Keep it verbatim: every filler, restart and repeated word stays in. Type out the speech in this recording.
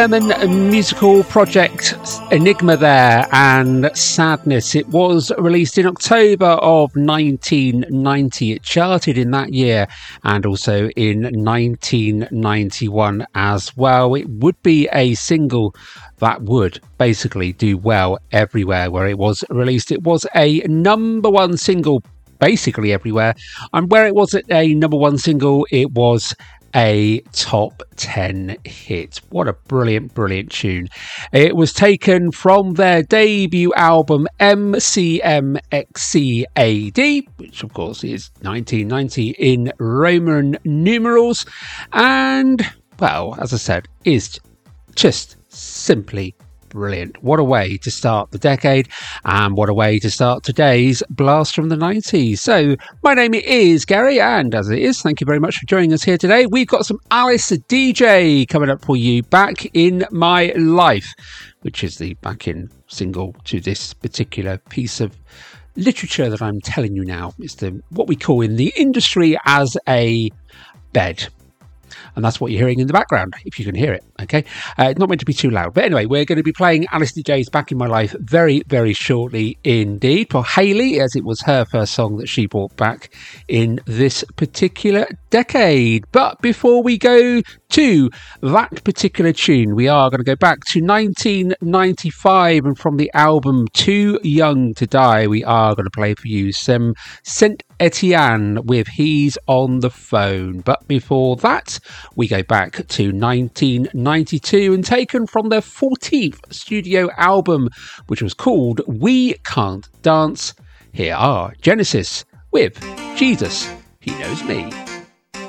German musical project Enigma there, and Sadness. It was released in October of nineteen ninety. It charted in that year and also in nineteen ninety-one as well. It would be a single that would basically do well everywhere where it was released. It was a number one single basically everywhere, and where it wasn't a number one single, it was a top ten hit. What a brilliant, brilliant tune. It was taken from their debut album M C M X C A D, which of course is nineteen ninety in Roman numerals, and, well, as I said, is just simply brilliant. What a way to start the decade, and what a way to start today's blast from the nineties. So my name is Gary, and as it is, thank you very much for joining us here today. We've got some Alice D J coming up for you, Back in My Life, which is the back-in single to this particular piece of literature that I'm telling you now. It's the what we call in the industry as a bed. And that's what you're hearing in the background, if you can hear it, okay? Uh, it's not meant to be too loud. But anyway, we're going to be playing Alice D J's Back in My Life very, very shortly indeed. For Hayley, as it was her first song that she brought back in this particular decade. But before we go to that particular tune, we are going to go back to nineteen ninety-five, and from the album Too Young to Die, we are going to play for you some Saint Etienne with He's on the Phone. But before that, we go back to nineteen ninety-two, and taken from their fourteenth studio album, which was called We Can't Dance, here are Genesis with Jesus, He Knows Me.